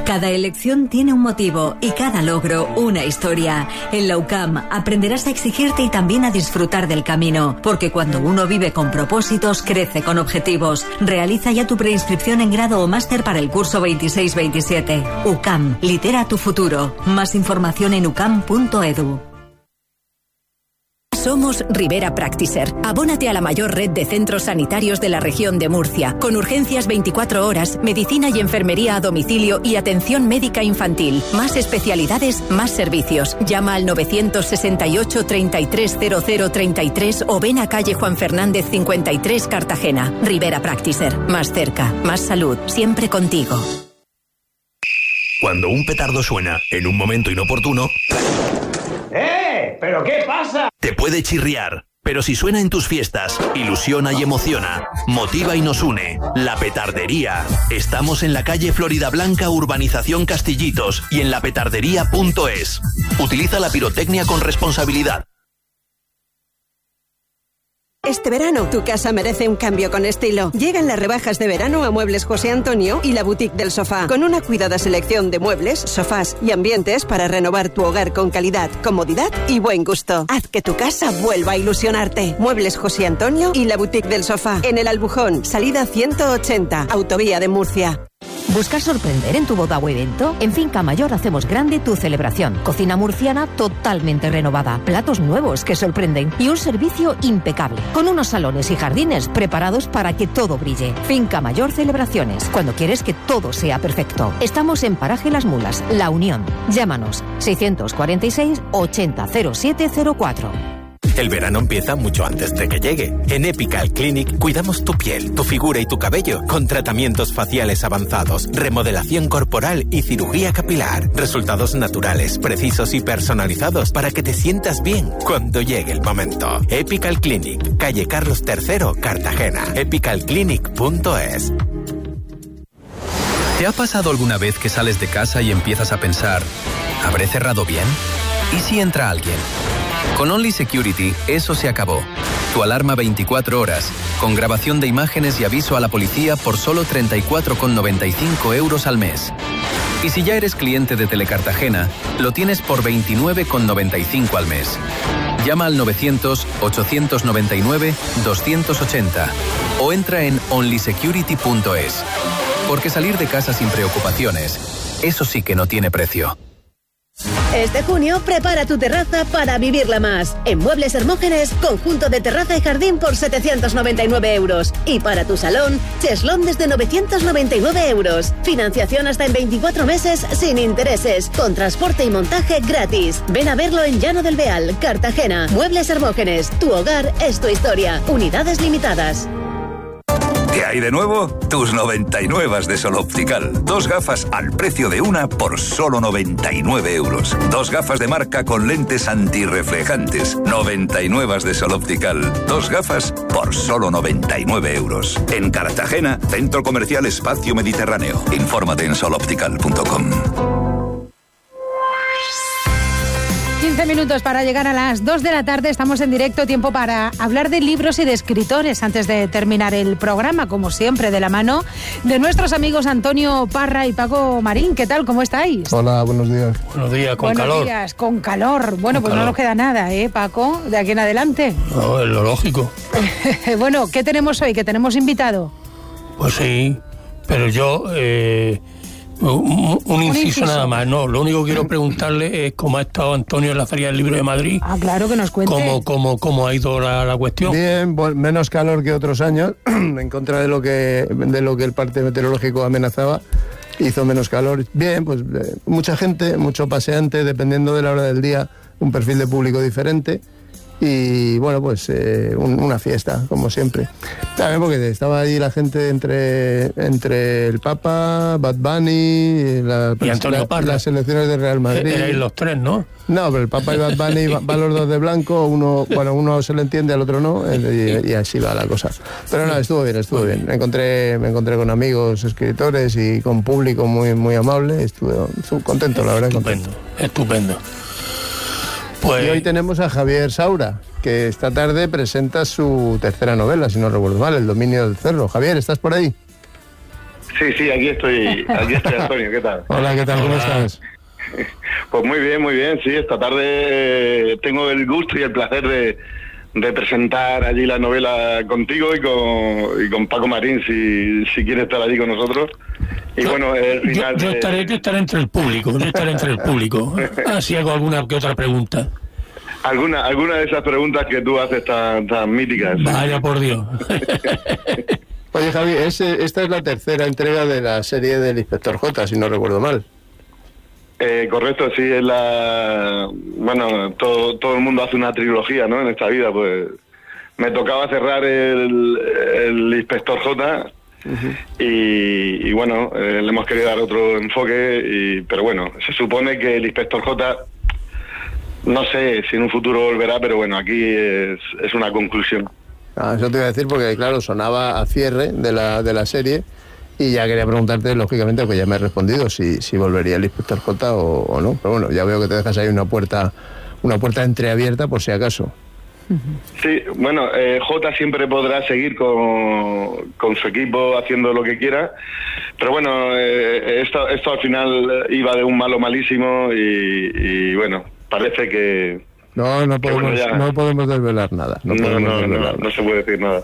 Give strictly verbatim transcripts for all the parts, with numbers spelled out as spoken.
Cada elección tiene un motivo y cada logro una historia. En la U C A M aprenderás a exigirte y también a disfrutar del camino, porque cuando uno vive con propósitos, crece con objetivos. Realiza ya tu preinscripción en grado o máster para el curso veintiséis veintisiete. U C A M, lidera tu futuro. Más información en u c a m punto e d u. Somos Rivera Practiser. Abónate a la mayor red de centros sanitarios de la región de Murcia, con urgencias veinticuatro horas, medicina y enfermería a domicilio y atención médica infantil. Más especialidades, más servicios. Llama al novecientos sesenta y ocho, treinta y tres, cero cero treinta y tres o ven a calle Juan Fernández cincuenta y tres, Cartagena. Rivera Practiser. Más cerca, más salud, siempre contigo. Cuando un petardo suena en un momento inoportuno... ¡Eh! ¿Pero qué pasa? Te puede chirriar, pero si suena en tus fiestas, ilusiona y emociona, motiva y nos une. La Petardería. Estamos en la calle Florida Blanca, urbanización Castillitos y en la petardería punto es. Utiliza la pirotecnia con responsabilidad. Este verano, tu casa merece un cambio con estilo. Llegan las rebajas de verano a Muebles José Antonio y la Boutique del Sofá, con una cuidada selección de muebles, sofás y ambientes para renovar tu hogar con calidad, comodidad y buen gusto. Haz que tu casa vuelva a ilusionarte. Muebles José Antonio y la Boutique del Sofá, en el Albujón, salida ciento ochenta, Autovía de Murcia. ¿Buscas sorprender en tu boda o evento? En Finca Mayor hacemos grande tu celebración. Cocina murciana totalmente renovada, platos nuevos que sorprenden y un servicio impecable, con unos salones y jardines preparados para que todo brille. Finca Mayor Celebraciones, cuando quieres que todo sea perfecto. Estamos en Paraje Las Mulas, La Unión. Llámanos seiscientos cuarenta y seis, ochenta, cero siete cero cuatro. El verano empieza mucho antes de que llegue. En Epical Clinic cuidamos tu piel, tu figura y tu cabello con tratamientos faciales avanzados, remodelación corporal y cirugía capilar. Resultados naturales, precisos y personalizados para que te sientas bien cuando llegue el momento. Epical Clinic, calle Carlos tercero, Cartagena. epical clinic punto es. ¿Te ha pasado alguna vez que sales de casa y empiezas a pensar, ¿habré cerrado bien? ¿Y si entra alguien? Con Only Security, eso se acabó. Tu alarma veinticuatro horas, con grabación de imágenes y aviso a la policía por solo treinta y cuatro con noventa y cinco euros al mes. Y si ya eres cliente de Telecartagena, lo tienes por veintinueve con noventa y cinco al mes. Llama al novecientos, ochocientos noventa y nueve, doscientos ochenta o entra en only security punto es. Porque salir de casa sin preocupaciones, eso sí que no tiene precio. Este junio, prepara tu terraza para vivirla más. En Muebles Hermógenes, conjunto de terraza y jardín por setecientos noventa y nueve euros. Y para tu salón, cheslón desde novecientos noventa y nueve euros. Financiación hasta en veinticuatro meses sin intereses. Con transporte y montaje gratis. Ven a verlo en Llano del Beal, Cartagena. Muebles Hermógenes, tu hogar es tu historia. Unidades limitadas. ¿Qué hay de nuevo? Tus noventa y nueve de Sol Optical. Dos gafas al precio de una por solo noventa y nueve euros. Dos gafas de marca con lentes antirreflejantes. noventa y nueve de Sol Optical. Dos gafas por solo noventa y nueve euros. En Cartagena, Centro Comercial Espacio Mediterráneo. Infórmate en sol optical punto com. quince minutos para llegar a las dos de la tarde. Estamos en directo, tiempo para hablar de libros y de escritores antes de terminar el programa, como siempre, de la mano de nuestros amigos Antonio Parra y Paco Marín. ¿Qué tal? ¿Cómo estáis? Hola, buenos días. Buenos días, con buenos calor. Buenos días, con calor. Bueno, con pues calor. No nos queda nada, ¿eh, Paco? De aquí en adelante. No, es lo lógico. Bueno, ¿qué tenemos hoy? ¿Qué tenemos invitado? Pues sí, pero yo... Eh... Un, un, un inciso, inciso nada más, no, lo único que quiero preguntarle es cómo ha estado Antonio en la Feria del Libro de Madrid. Ah, claro, que nos cuente. ¿Cómo, cómo, cómo ha ido la, la cuestión? Bien, bueno, menos calor que otros años, en contra de lo que de lo que el parte meteorológico amenazaba, hizo menos calor. Bien, pues eh, mucha gente, mucho paseante, dependiendo de la hora del día, un perfil de público diferente. Y bueno, pues eh, un, una fiesta, como siempre. También porque estaba allí la gente entre entre el Papa, Bad Bunny, la, y Antonio Parra. Las selecciones de Real Madrid. Erais los tres, ¿no? No, pero el Papa y Bad Bunny van va los dos de blanco, uno, bueno, uno se le entiende, al otro no, y, y así va la cosa. Pero no, estuvo bien, estuvo bien. Me encontré, me encontré con amigos, escritores y con público muy, muy amable. Estuve, estuve contento, la verdad. Estupendo, contento. estupendo. Pues... Y hoy tenemos a Javier Saura, que esta tarde presenta su tercera novela, si no recuerdo mal, El dominio del cerro. Javier, ¿estás por ahí? Sí, sí, aquí estoy, aquí estoy, Antonio, ¿qué tal? Hola, ¿qué tal? ¿Cómo estás? Pues muy bien, muy bien, sí, esta tarde eh, tengo el gusto y el placer de, de presentar allí la novela contigo y con, y con Paco Marín, si, si quiere estar allí con nosotros. Y yo, bueno, el final... Yo, yo, estaré, yo estaré entre el público, yo estaré entre el público. Así hago alguna que otra pregunta. ¿Alguna, alguna de esas preguntas que tú haces tan, tan míticas? Vaya por Dios. Oye, Javi, es, esta es la tercera entrega de la serie del Inspector J, si no recuerdo mal. Eh, correcto, sí, es la... Bueno, todo, todo el mundo hace una trilogía, ¿no? En esta vida, pues... Me tocaba cerrar el, el Inspector J, uh-huh. y, y bueno, eh, le hemos querido dar otro enfoque, y, pero bueno, se supone que el Inspector J... No sé si en un futuro volverá, pero bueno, aquí es, es una conclusión. Ah, eso te iba a decir porque, claro, sonaba a cierre de la, de la serie y ya quería preguntarte, lógicamente, porque ya me has respondido, si, si volvería el Inspector J o, o no. Pero bueno, ya veo que te dejas ahí una puerta, una puerta entreabierta por si acaso. Sí, bueno, eh, J siempre podrá seguir con, con su equipo haciendo lo que quiera, pero bueno, eh, esto, esto al final iba de un malo malísimo y, y bueno... Parece que... No, no podemos, bueno, ya... no podemos desvelar nada. No, no, podemos no, desvelar no, nada. no se puede decir nada.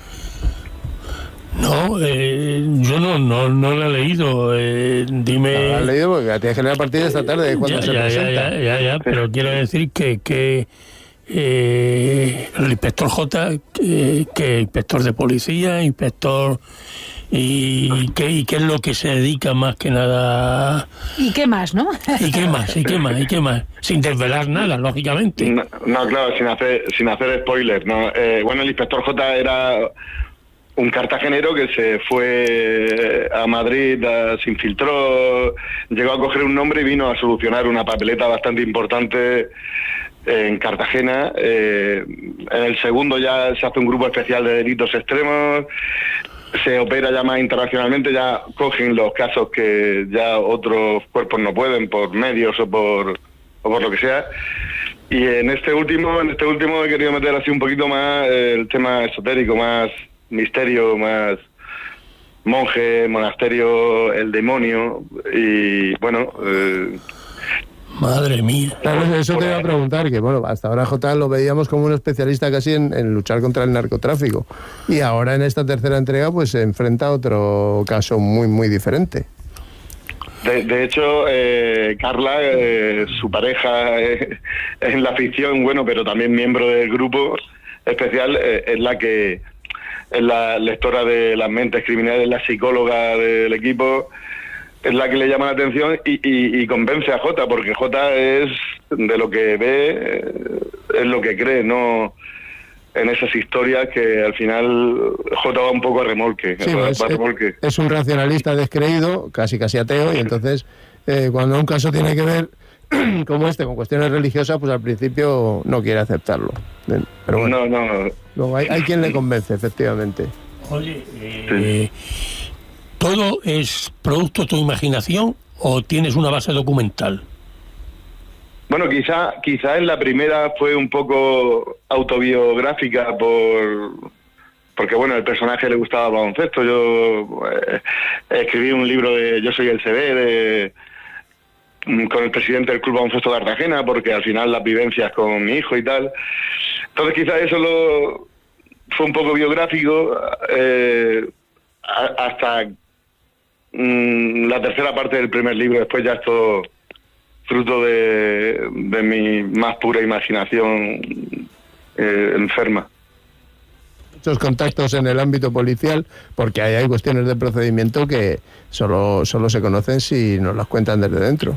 No, eh, yo no, no, no lo he leído. Eh, dime... No lo has leído porque tienes que leer a partir de esta tarde, cuando ya, se ya, presenta. Ya, ya, ya, pero quiero decir que, que eh, el Inspector J, que, que inspector de policía, inspector... ¿Y qué, ¿Y qué es lo que se dedica más que nada? ¿Y qué más, no? ¿Y qué más? ¿Y qué más? ¿Y qué más? Sin desvelar nada, lógicamente. No, no claro, sin hacer sin hacer spoilers, ¿no? Eh, bueno, el Inspector J era un cartagenero que se fue a Madrid, a, se infiltró, llegó a coger un nombre y vino a solucionar una papeleta bastante importante en Cartagena. Eh, en el segundo ya se hace un grupo especial de delitos extremos, se opera ya más internacionalmente, ya cogen los casos que ya otros cuerpos no pueden por medios o por o por lo que sea. Y en este último, en este último he querido meter así un poquito más eh, el tema esotérico, más misterio, más monje, monasterio, el demonio y bueno. Eh, Madre mía. Claro, eso te iba a preguntar, que bueno, hasta ahora J lo veíamos como un especialista casi en, en luchar contra el narcotráfico. Y ahora en esta tercera entrega pues se enfrenta a otro caso muy, muy diferente. De, de hecho, eh, Carla, eh, su pareja eh, en la ficción, bueno, pero también miembro del grupo especial, eh, es la que es la lectora de las mentes criminales, la psicóloga del equipo, es la que le llama la atención y, y, y convence a Jota, porque Jota es de lo que ve, es lo que cree, no en esas historias que al final Jota va un poco a remolque. Sí, va, es, va a remolque. Es un racionalista descreído, casi casi ateo, y entonces eh, cuando un caso tiene que ver como este, con cuestiones religiosas, pues al principio no quiere aceptarlo. Pero bueno, no, no. Luego hay, hay quien le convence, efectivamente. Oye, eh, sí. ¿Todo es producto de tu imaginación o tienes una base documental? Bueno, quizá, quizá en la primera fue un poco autobiográfica por... porque bueno, el personaje le gustaba el baloncesto. Yo eh, escribí un libro de Yo soy el C B de, con el presidente del Club Baloncesto de Cartagena, porque al final las vivencias con mi hijo y tal. Entonces quizá eso lo, fue un poco biográfico, eh, a, hasta mmm, la tercera parte del primer libro. Después ya es todo fruto de, de mi más pura imaginación eh, enferma. Muchos contactos en el ámbito policial, porque ahí hay cuestiones de procedimiento que solo, solo se conocen si nos las cuentan desde dentro.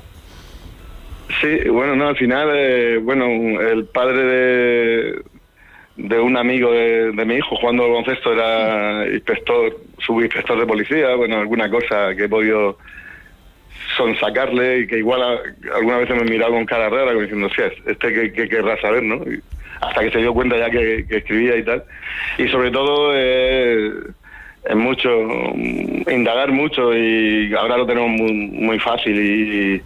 Sí, bueno, no, al final, eh, bueno, el padre de, de un amigo de, de mi hijo jugando al baloncesto era inspector, subinspector de policía, bueno, alguna cosa que he podido sonsacarle y que igual a, alguna vez me he mirado con cara rara, como diciendo, sí, este que, que querrá saber, ¿no? Y hasta que se dio cuenta ya que, que escribía y tal. Y sobre todo eh, es mucho, indagar mucho, y ahora lo tenemos muy, muy fácil y,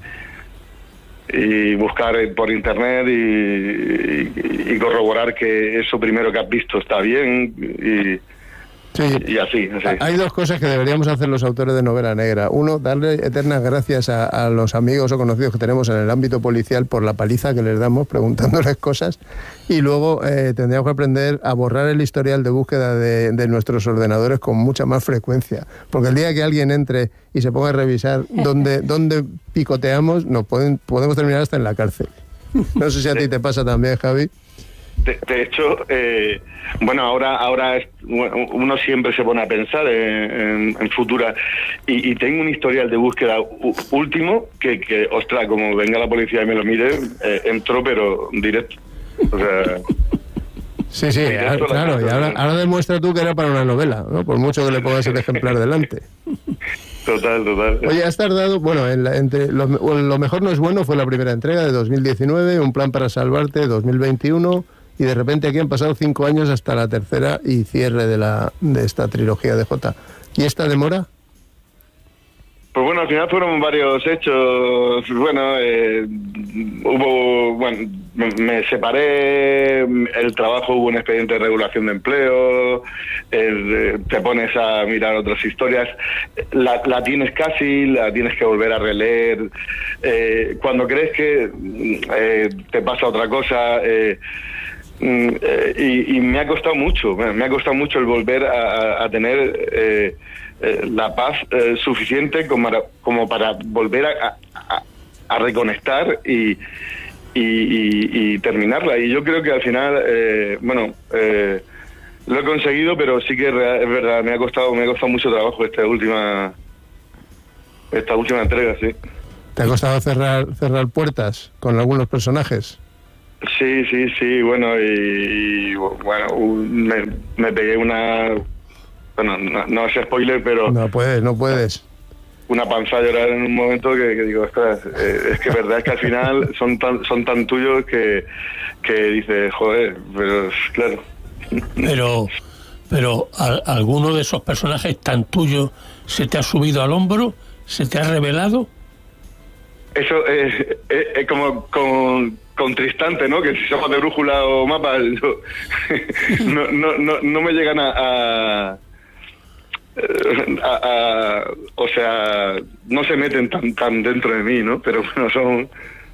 y buscar por internet y, y, y corroborar que eso primero que has visto está bien, y, Sí. Y así, así. Hay dos cosas que deberíamos hacer los autores de novela negra. Uno, darle eternas gracias a, a los amigos o conocidos que tenemos en el ámbito policial por la paliza que les damos preguntándoles cosas. Y luego eh, tendríamos que aprender a borrar el historial de búsqueda de, de nuestros ordenadores con mucha más frecuencia. Porque el día que alguien entre y se ponga a revisar dónde, dónde picoteamos, nos pueden, podemos terminar hasta en la cárcel. No sé si a ti te pasa también, Javi. De, de hecho, eh, bueno, ahora ahora es, uno siempre se pone a pensar en, en, en futura y, y tengo un historial de búsqueda u, último que, que, ostras, como venga la policía y me lo mire, eh, entró pero directo. O sea... Sí, sí, ahora, claro, y ahora, ahora demuestra tú que era para una novela, ¿no? Por mucho que le pongas el ejemplar delante. Total, total. Oye, has tardado, bueno, en la, entre lo, lo mejor no es bueno, fue la primera entrega de dos mil diecinueve, Un plan para salvarte, dos mil veintiuno... y de repente aquí han pasado cinco años hasta la tercera y cierre de la de esta trilogía de Jota. ¿Y esta demora? Pues bueno, al final fueron varios hechos. Bueno, eh, hubo, bueno, me, me separé, el trabajo, hubo un expediente de regulación de empleo, eh, te pones a mirar otras historias, la, la tienes casi, la tienes que volver a releer. Eh, cuando crees que eh, te pasa otra cosa... Eh, Y, y me ha costado mucho, me ha costado mucho el volver a, a tener eh, eh, la paz eh, suficiente como para, como para volver a, a, a reconectar y, y, y, y terminarla. Y yo creo que al final, eh, bueno, eh, lo he conseguido, pero sí que es verdad, me ha costado, me ha costado mucho trabajo esta última, esta última entrega, sí. ¿Te ha costado cerrar, cerrar puertas con algunos personajes? Sí, sí, sí, bueno, y, y bueno, me, me pegué una, bueno, no, no es spoiler, pero... No puedes, no puedes. Una panza a llorar en un momento que, que digo, ostras, eh, es que verdad es que al final son tan, son tan tuyos que, que dices, joder, pero claro. Pero, pero ¿a, ¿alguno de esos personajes tan tuyos se te ha subido al hombro? ¿Se te ha revelado? Eso es eh, eh, eh, como con... contristante, ¿no? Que si somos de brújula o mapa, yo, no, no, no, no me llegan a, a, a, a, o sea, no se meten tan tan dentro de mí, ¿no? Pero bueno, son...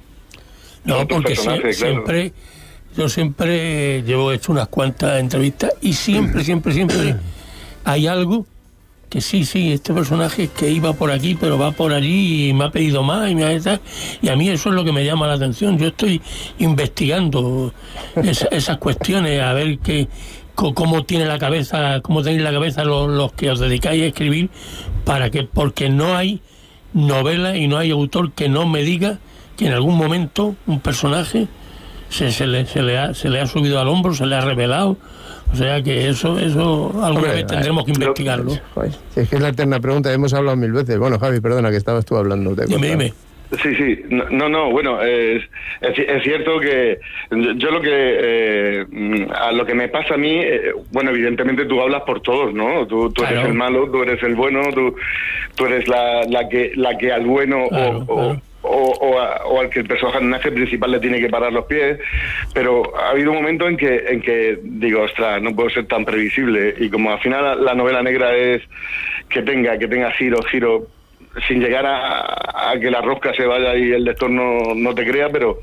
No, porque si, claro. siempre, yo siempre llevo hecho unas cuantas entrevistas y siempre, siempre, siempre hay algo que sí, sí, este personaje que iba por aquí, pero va por allí y me ha pedido más y me ha hecho, y a mí eso es lo que me llama la atención. Yo estoy investigando esa, esas cuestiones, a ver qué, cómo tiene la cabeza, cómo tenéis la cabeza los, los que os dedicáis a escribir, para que, porque no hay novela y no hay autor que no me diga que en algún momento un personaje se, se, le, se, le ha, se le ha subido al hombro, se le ha revelado. O sea que eso, eso alguna Hombre, vez tendremos que investigarlo. Joder, si es que es la eterna pregunta, hemos hablado mil veces. Bueno, Javi, perdona, que estabas tú hablando. Dime, dime. Sí, sí, no, no, bueno, es, es, es cierto que yo lo que, eh, a lo que me pasa a mí, eh, bueno, evidentemente tú hablas por todos, ¿no? Tú, tú claro. eres el malo, tú eres el bueno, tú, tú eres la, la que, la que al bueno claro, o, claro. o O, o, a, o al que el personaje principal le tiene que parar los pies, pero ha habido un momento en que en que digo, ostras, no puedo ser tan previsible, y como al final la, la novela negra es que tenga que tenga giro, giro, sin llegar a, a que la rosca se vaya y el lector no, no te crea, pero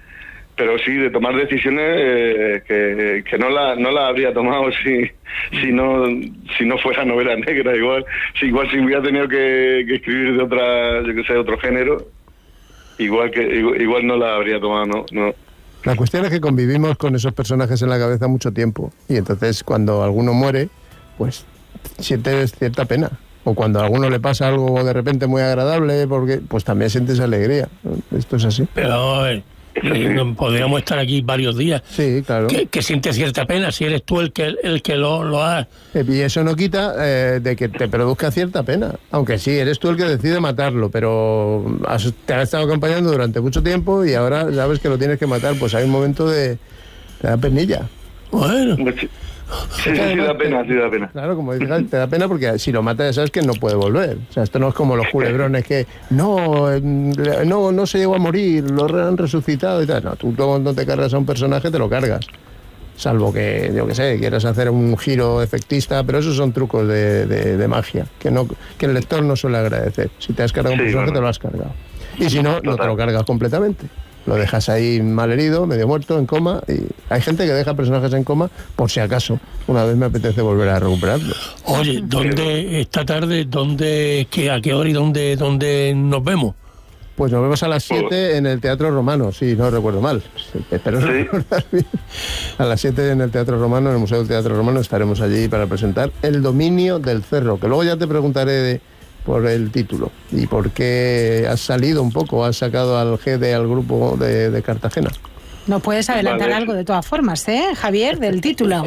pero sí de tomar decisiones eh, que, que no la no la habría tomado si si no si no fuera novela negra. Igual si igual si hubiera tenido que, que escribir de otra, yo que sé, de otro género, igual que igual, igual no la habría tomado, no, no. La cuestión es que convivimos con esos personajes en la cabeza mucho tiempo, y entonces cuando alguno muere, pues sientes cierta pena. O cuando a alguno le pasa algo de repente muy agradable, porque pues también sientes alegría. Esto es así. Pero eh, podríamos estar aquí varios días. Sí, claro. Que, que sientes cierta pena si eres tú el que el que lo, lo ha... Y eso no quita eh, de que te produzca cierta pena. Aunque sí, eres tú el que decide matarlo, pero has, te ha estado acompañando durante mucho tiempo y ahora sabes que lo tienes que matar. Pues hay un momento de... te da penilla. Bueno... Sí, sí, sí, da pena, sí da pena. Claro, como dices, te da pena porque si lo matas ya sabes que no puede volver. O sea, esto no es como los culebrones que no, no, no se llegó a morir, lo han resucitado y tal. No, tú cuando te cargas a un personaje te lo cargas. salvo que, yo que sé, quieras hacer un giro efectista, pero esos son trucos de, de, de magia, que no que el lector no suele agradecer. Si te has cargado un sí, personaje, bueno. te lo has cargado. Y si no, Total. no te lo cargas completamente. Lo dejas ahí mal herido, medio muerto, en coma, y hay gente que deja personajes en coma por si acaso una vez me apetece volver a recuperarlo. Oye, ¿dónde esta tarde, dónde, qué, a qué hora y dónde, dónde nos vemos? Pues nos vemos a las siete en el Teatro Romano, sí, no recuerdo mal. Espero ¿Sí? recordar bien. A las siete en el Teatro Romano, en el Museo del Teatro Romano, estaremos allí para presentar El dominio del cerro, que luego ya te preguntaré de, por el título y por qué has salido un poco, has sacado al G D al grupo de, de Cartagena. No puedes adelantar vale. algo de todas formas, ¿eh, Javier, del título?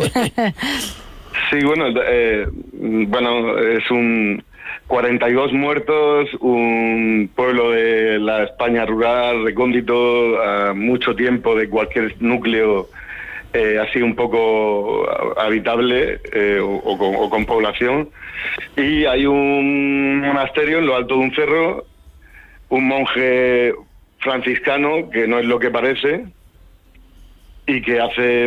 Sí, bueno, eh, bueno, es un... cuarenta y dos muertos, un pueblo de la España rural, recóndito, a mucho tiempo de cualquier núcleo eh, así un poco habitable eh, o, o, con, o con población. Y hay un monasterio en lo alto de un cerro, un monje franciscano, que no es lo que parece, y que hace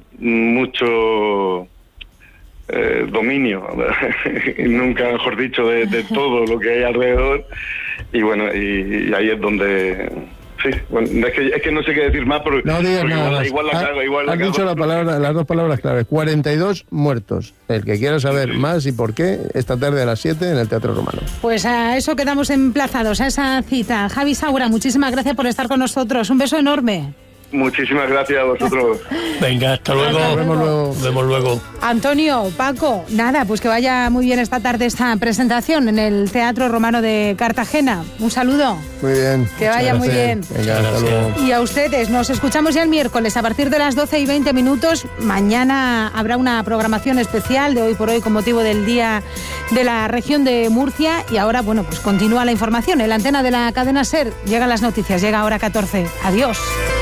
mucho... Eh, dominio, nunca mejor dicho, de, de todo lo que hay alrededor, y bueno, y, y ahí es donde sí, bueno, es que, es que no sé qué decir más, pero no digas nada igual, más. igual la cago, igual la Has cago. dicho la palabra, las dos palabras claves, cuarenta y dos muertos. El que quiera saber más y por qué, esta tarde a las siete en el Teatro Romano. Pues a eso quedamos emplazados, a esa cita. Javi Saura, muchísimas gracias por estar con nosotros, un beso enorme. Muchísimas gracias a vosotros. Venga, hasta luego. Hasta luego. Nos vemos luego. Nos vemos luego. Antonio, Paco, nada, pues que vaya muy bien esta tarde esta presentación en el Teatro Romano de Cartagena. Un saludo. Muy bien. Que vaya muy bien. Venga, hasta luego. Y a ustedes, nos escuchamos ya el miércoles a partir de las doce y veinte minutos. Mañana habrá una programación especial de Hoy por Hoy con motivo del Día de la Región de Murcia. Y ahora, bueno, pues continúa la información. En la antena de la cadena SER llegan las noticias, llega hora catorce. Adiós.